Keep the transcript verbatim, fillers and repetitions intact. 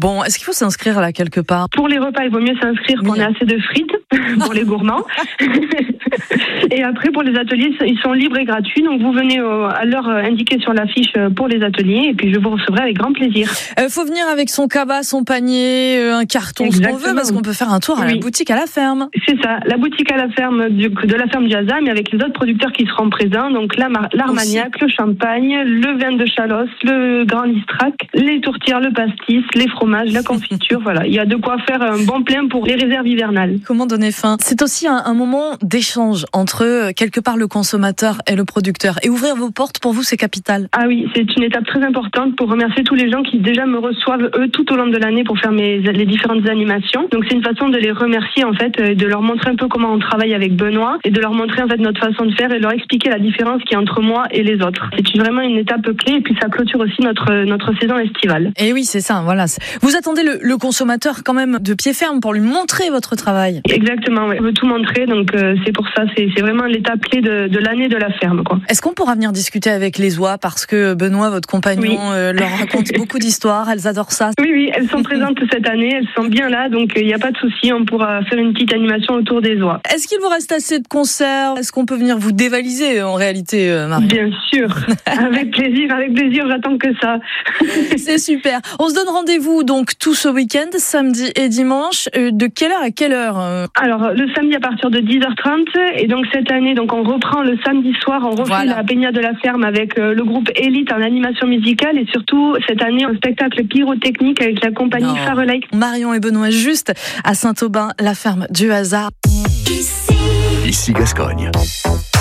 bon. Est-ce qu'il faut s'inscrire là quelque part? Pour les repas, il vaut mieux s'inscrire Oui. qu'on ait assez de frites pour les gourmands. Et après, pour les ateliers, ils sont libres et gratuits. Donc, vous venez au, à l'heure indiquée sur l'affiche pour les ateliers et puis je vous recevrai avec grand plaisir. Il euh, faut venir avec son cabas, son panier, euh, un carton, Exactement. ce qu'on veut, parce qu'on peut faire un tour à Oui. la boutique à la ferme. C'est ça, la boutique à la ferme du, de la ferme du Hasard, mais avec les autres producteurs qui seront présents. Donc, la, l'Armagnac, le champagne, le vin de Chalosse, le Grand Listrac, les tourtières, le pastis, les fromages, la confiture. Voilà, il y a de quoi faire un bon plein pour les réserves hivernales. Comment donner faim? C'est aussi un, un moment d'échange entre quelque part le consommateur et le producteur. Et ouvrir vos portes, pour vous, c'est capital. Ah oui, c'est une étape très importante pour remercier tous les gens qui déjà me reçoivent, eux, tout au long de l'année pour faire mes, les différentes animations. Donc c'est une façon de les remercier, en fait, de leur montrer un peu comment on travaille avec Benoît et de leur montrer, en fait, notre façon de faire et de leur expliquer la différence qu'il y a entre moi et les autres. C'est vraiment une étape clé et puis ça clôture aussi notre, notre saison estivale. Et oui, c'est ça, voilà. Vous attendez le, le consommateur quand même de pied ferme pour lui montrer votre travail. Exactement, oui. On veut tout montrer, donc euh, c'est pour ça, c'est, c'est vraiment l'étape clé de, de l'année de la ferme, quoi. Est-ce qu'on pourra venir discuter avec les oies parce que Benoît, votre compagnon, oui. euh, leur raconte beaucoup d'histoires, elles adorent ça? Oui, oui, elles sont présentes cette année, elles sont bien là, donc il n'y a pas de souci, on pourra faire une petite animation autour des oies. Est-ce qu'il vous reste assez de conserves? Est-ce qu'on peut venir vous dévaliser en réalité, euh, Marie? Bien sûr, avec plaisir, avec plaisir, j'attends que ça. C'est super. On se donne rendez-vous donc tout ce week-end, samedi et dimanche. Euh, de quelle heure à quelle heure? euh... Alors, le samedi à partir de dix heures trente, et donc cette année, donc on reprend le samedi soir, on refait voilà. la baignade de la ferme avec euh, le groupe Élite en animation musicale et surtout cette année un spectacle pyrotechnique avec la compagnie non. Farelike. Marion et Benoît juste à Saint-Aubin, la ferme du Hasard. Ici Gascogne.